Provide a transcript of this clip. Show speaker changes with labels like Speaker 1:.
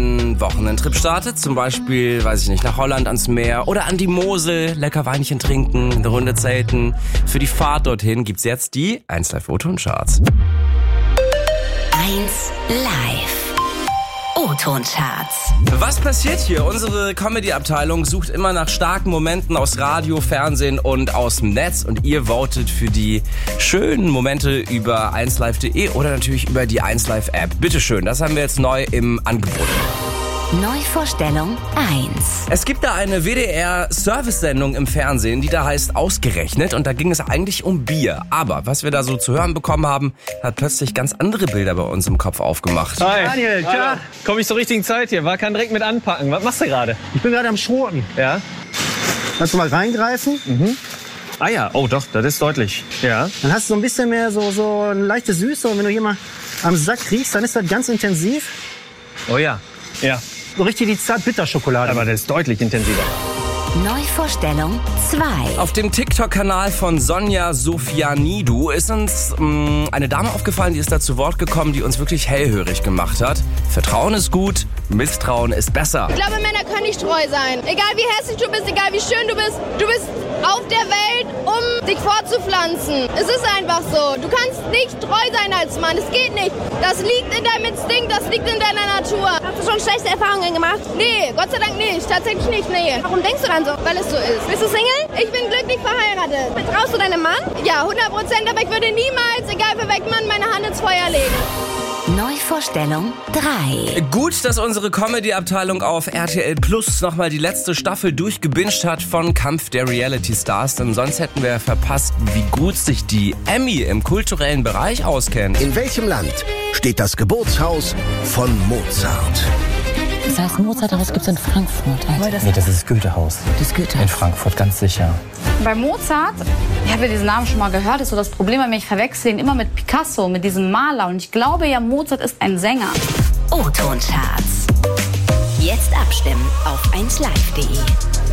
Speaker 1: einen Wochenendtrip startet, zum Beispiel, weiß ich nicht, nach Holland ans Meer oder an die Mosel, lecker Weinchen trinken, eine Runde zelten. Für die Fahrt dorthin gibt's jetzt die 1 Live O-Ton-Charts.
Speaker 2: 1 Live O-Ton-Charts.
Speaker 1: Was passiert hier? Unsere Comedy-Abteilung sucht immer nach starken Momenten aus Radio, Fernsehen und aus dem Netz. Und ihr votet für die schönen Momente über 1live.de oder natürlich über die 1Live-App. Bitteschön, das haben wir jetzt neu im Angebot.
Speaker 2: Neuvorstellung 1.
Speaker 1: Es gibt da eine WDR-Service-Sendung im Fernsehen, die da heißt Ausgerechnet. Und da ging es eigentlich um Bier. Aber was wir da so zu hören bekommen haben, hat plötzlich ganz andere Bilder bei uns im Kopf aufgemacht.
Speaker 3: Hi. Daniel, klar. Komm ich zur richtigen Zeit hier? Kann direkt mit anpacken. Was machst du gerade?
Speaker 4: Ich bin gerade am Schroten.
Speaker 3: Ja?
Speaker 4: Kannst du mal reingreifen?
Speaker 3: Ah ja, oh doch, das ist deutlich. Ja.
Speaker 4: Dann hast du so ein bisschen mehr so eine leichte Süße. Und wenn du hier mal am Sack riechst, dann ist das ganz intensiv.
Speaker 3: Oh ja. Ja.
Speaker 4: So richtig die Zart-Bitter-Schokolade.
Speaker 3: Aber das ist deutlich intensiver.
Speaker 2: Neuvorstellung 2.
Speaker 1: Auf dem TikTok-Kanal von Sonja Sofianidou ist uns eine Dame aufgefallen, die ist da zu Wort gekommen, die uns wirklich hellhörig gemacht hat. Vertrauen ist gut, Misstrauen ist besser.
Speaker 5: Ich glaube, Männer können nicht treu sein. Egal wie hässlich du bist, egal wie schön du bist auf der Welt, um dich fortzupflanzen. Es ist einfach so. Du kannst nicht treu sein als Mann. Es geht nicht. Das liegt in deinem Instinkt, das liegt in deiner Natur. Hast du schon schlechte Erfahrungen gemacht? Nee, Gott sei Dank nicht. Tatsächlich nicht, nee. Warum denkst du dann so? Weil es so ist. Bist du Single? Ich bin glücklich verheiratet. Vertraust du deinem Mann? Ja, 100%, aber ich würde niemals, egal für welchen Mann, meine Hand ins Feuer legen.
Speaker 2: Neuvorstellung 3.
Speaker 1: Gut, dass unsere Comedy-Abteilung auf RTL Plus nochmal die letzte Staffel durchgebinged hat von Kampf der Reality-Stars, denn sonst hätten wir verpasst, wie gut sich die Emmy im kulturellen Bereich auskennt.
Speaker 6: In welchem Land steht das Geburtshaus von Mozart?
Speaker 7: Das heißt Mozart, aber es gibt es in Frankfurt.
Speaker 8: Nee, das ist das Goethehaus.
Speaker 7: Das Goethehaus.
Speaker 8: In Frankfurt, ganz sicher.
Speaker 9: Bei Mozart, ich habe ja diesen Namen schon mal gehört, ist so das Problem, weil ich verwechsel ihn immer mit Picasso, mit diesem Maler. Und ich glaube ja, Mozart ist ein Sänger.
Speaker 2: O-Ton-Charts. Jetzt abstimmen auf 1live.de.